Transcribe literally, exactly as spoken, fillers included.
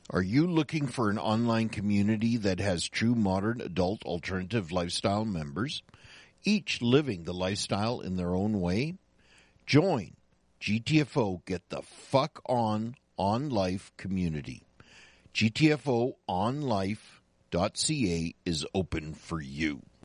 Are you looking for an online community that has true modern adult alternative lifestyle members, each living the lifestyle in their own way? Join G T F O Get the Fuck On On Life community. G T F O on life dot C A is open for you.